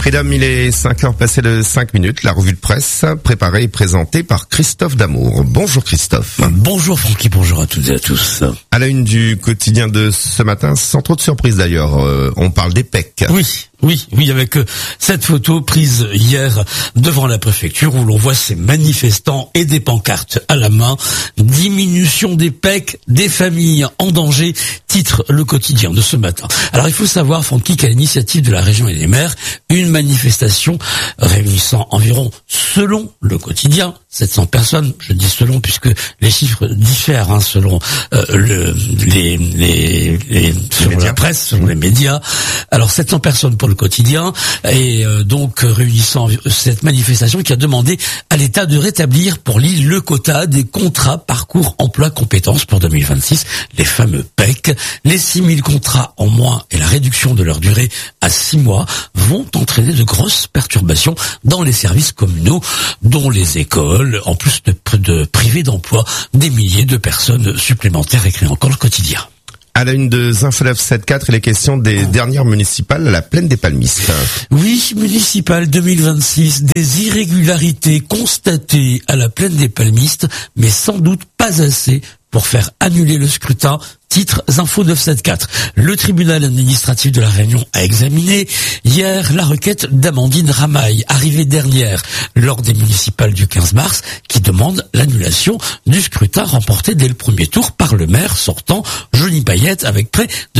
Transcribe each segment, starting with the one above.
Freedom, il est 5h passé de 5 minutes. La revue de presse préparée et présentée par Christophe Damour. Bonjour Christophe. Bonjour Francky, bonjour à toutes et à tous. À la une du quotidien de ce matin, sans trop de surprise d'ailleurs, on parle des PEC. Oui, avec cette photo prise hier devant la préfecture où l'on voit ces manifestants et des pancartes à la main. Diminution des PEC, des familles en danger, titre le quotidien de ce matin. Alors il faut savoir, Francky, qu'à l'initiative de la région et des maires, une manifestation réunissant environ, selon le quotidien, 700 personnes, je dis selon puisque les chiffres diffèrent selon selon la presse, selon les médias. Alors 700 personnes pour le quotidien et donc réunissant cette manifestation qui a demandé à l'État de rétablir pour l'île le quota des contrats parcours emploi compétences pour 2026, les fameux PEC. Les 6000 contrats en moins et la réduction de leur durée à 6 mois vont entraîner de grosses perturbations dans les services communaux, dont les écoles, en plus de privés d'emploi, des milliers de personnes supplémentaires, écrit encore le quotidien. À la une de Zinfo 974, il est question des dernières municipales à la Plaine des Palmistes. Oui, municipales 2026, des irrégularités constatées à la Plaine des Palmistes, mais sans doute pas assez pour faire annuler le scrutin. Titre Zinfo 974. Le tribunal administratif de la Réunion a examiné hier la requête d'Amandine Ramaille, arrivée dernière lors des municipales du 15 mars, qui demande l'annulation du scrutin remporté dès le premier tour par le maire sortant, Johnny Payette, avec près de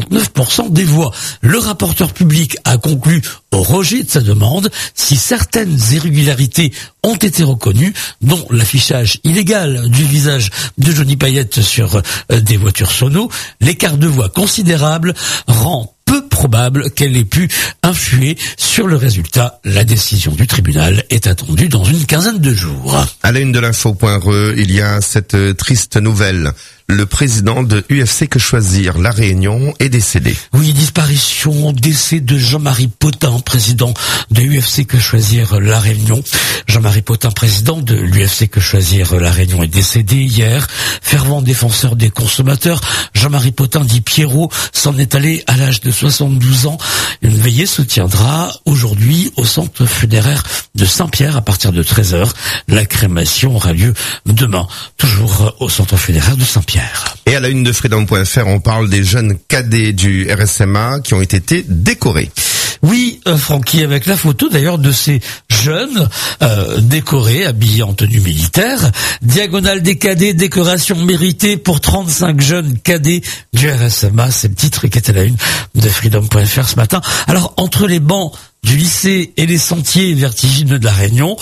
59% des voix. Le rapporteur public a conclu au rejet de sa demande si certaines irrégularités ont été reconnues, dont l'affichage illégal du visage de Johnny Payette sur des voitures sono. L'écart de voix considérable rend peu probable qu'elle ait pu influer sur le résultat. La décision du tribunal est attendue dans une quinzaine de jours. À la une de l'info.re, il y a cette triste nouvelle. Le président de UFC Que Choisir, La Réunion, est décédé. Oui, disparition, décès de Jean-Marie Potin, président de UFC Que Choisir, La Réunion. Jean-Marie Potin, président de l'UFC Que Choisir, La Réunion, est décédé hier. Fervent défenseur des consommateurs, Jean-Marie Potin, dit Pierrot, s'en est allé à l'âge de 72 ans. Une veillée se tiendra aujourd'hui au centre funéraire de Saint-Pierre à partir de 13h. La crémation aura lieu demain, toujours au centre funéraire de Saint-Pierre. Et à la une de Freedom.fr, on parle des jeunes cadets du RSMA qui ont été décorés. Oui, Francky, avec la photo d'ailleurs de ces jeunes décorés, habillés en tenue militaire. Diagonale des cadets, décoration méritée pour 35 jeunes cadets du RSMA. C'est le titre qui est à la une de Freedom.fr ce matin. Alors, entre les bancs du lycée et les sentiers vertigineux de la Réunion,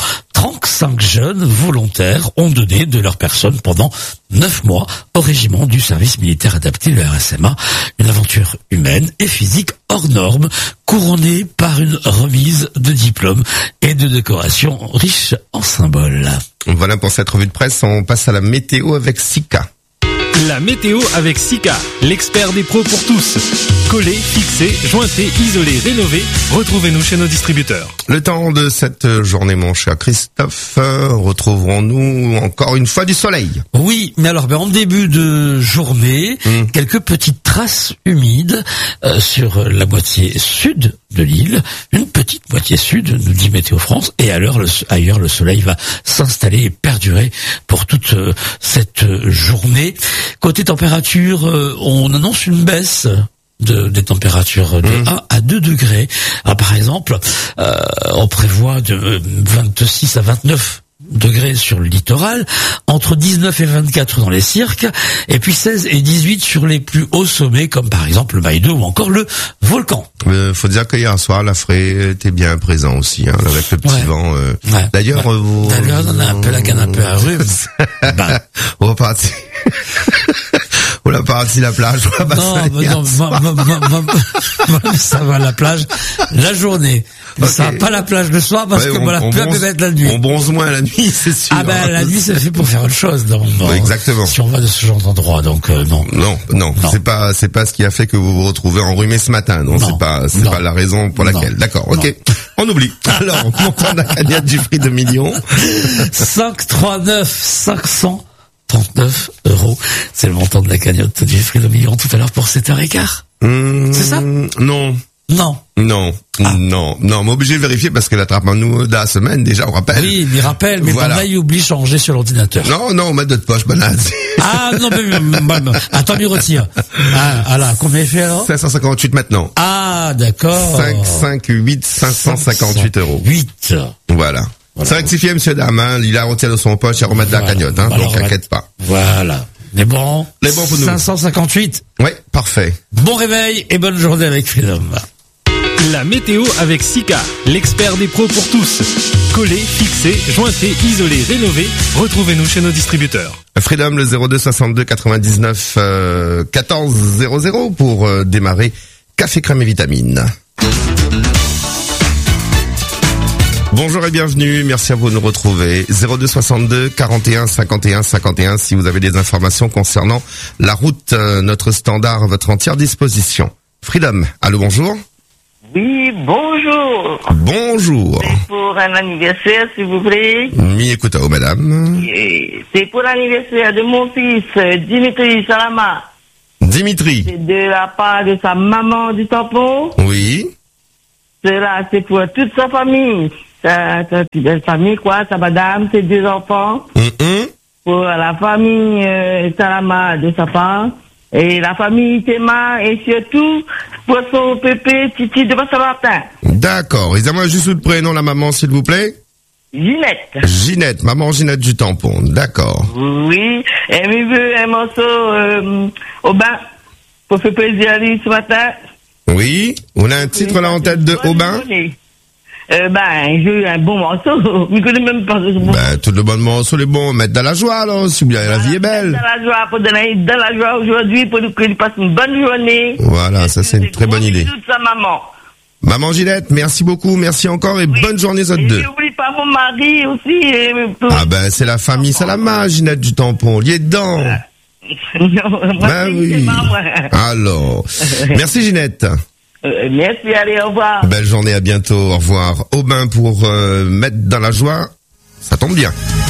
35 jeunes volontaires ont donné de leur personne pendant 9 mois au régiment du service militaire adapté, le RSMA. Une aventure humaine et physique hors norme, couronnée par une remise de diplômes et de décorations riches en symboles. Voilà pour cette revue de presse, on passe à la météo avec Sika. La météo avec Sika, l'expert des pros pour tous. Collé, fixé, jointé, isolé, rénové. Retrouvez-nous chez nos distributeurs. Le temps de cette journée, mon cher Christophe, retrouverons-nous encore une fois du soleil? Oui, mais alors en début de journée, quelques petites traces humides sur la moitié sud de l'île, une petite moitié sud, nous dit Météo France, et ailleurs le soleil va s'installer et perdurer pour toute cette journée. Côté température, on annonce une baisse des températures de 1 à 2 degrés. Alors, par exemple, on prévoit de 26 à 29 degrés sur le littoral, entre 19 et 24 dans les cirques, et puis 16 et 18 sur les plus hauts sommets, comme par exemple le Maïdo ou encore le Volcan. Faut dire qu'hier soir, la fraie était bien présent aussi, avec le petit vent. D'ailleurs, D'ailleurs, on a un peu la canne un peu à rhume. On va partir. On a parti la plage. Non, ça va la plage la journée. Okay. Ça va pas la plage le soir parce que la plage peut être la nuit. On bronze moins la nuit, c'est sûr. Ah ben la nuit c'est fait pour faire autre chose. Exactement. Si on va de ce genre d'endroit, donc non. Non. C'est pas ce qui a fait que vous vous retrouvez enrhumé ce matin. Non. C'est pas la raison pour laquelle. D'accord. Ok. On oublie. Alors, montant de la cagnotte du prix de millions. 539 539 €. C'est le montant de la cagnotte du prix de millions tout à l'heure pour 7h15. C'est ça? Non. Non. Non, non, mais obligé de vérifier parce qu'elle attrape un nous de la semaine déjà, on rappelle. Oui, il rappelle, mais voilà. Là, il oublie de changer sur l'ordinateur. Non, on met de poche, banane. Ah, non, mais attends, il retire. Ah là, combien il fait alors? 558 maintenant. Ah, d'accord. 558 euros. 8. Voilà. C'est rectifié, monsieur Damin, il a retiré de son poche et remettre la cagnotte, hein, donc inquiète pas. Voilà. Les bons pour nous. 558. Ouais, parfait. Bon réveil et bonne journée avec Freedom. La météo avec Sika, l'expert des pros pour tous. Coller, fixer, jointer, isoler, rénover. Retrouvez-nous chez nos distributeurs. Freedom, le 02 62 99 14 00 pour démarrer Café Crème et Vitamines. Bonjour et bienvenue, merci à vous de nous retrouver. 02 62 41 51 51 si vous avez des informations concernant la route, notre standard à votre entière disposition. Freedom, allô, bonjour. Oui, bonjour. Bonjour. C'est pour un anniversaire, s'il vous plaît. Mi écoutez, madame. C'est pour l'anniversaire de mon fils, Dimitri Salama. Dimitri. C'est de la part de sa maman du tampon. Oui. C'est pour toute sa famille. Sa famille, quoi, sa madame, ses 2 enfants. Pour la famille Salama de sa part. Et la famille Théma et surtout pour son pépé Titi de Saint-Martin. D'accord. Ils juste le prénom, la maman, s'il vous plaît. Ginette, maman Ginette du tampon. D'accord. Oui. Et il veut un morceau au bain pour faire plaisir à lui ce matin. Oui. On a un titre là en tête de au bain. J'ai eu un bon morceau. Je connais même pas ce bon. Tout le bon morceau, les bons, mettre dans la joie, alors, si bien la vie est belle. Dans la joie, pour donner dans la joie aujourd'hui, pour qu'il passe une bonne journée. Voilà, ça c'est une très bonne idée. Bisous de sa maman. Maman Ginette, merci beaucoup, merci encore et bonne journée aux deux. Et n'oublie pas mon mari aussi. C'est la famille Salama, Ginette du tampon, lié dedans. Oui. Alors, merci Ginette. Merci, allez, au revoir. Belle journée, à bientôt, au revoir. Aubin pour mettre dans la joie, ça tombe bien.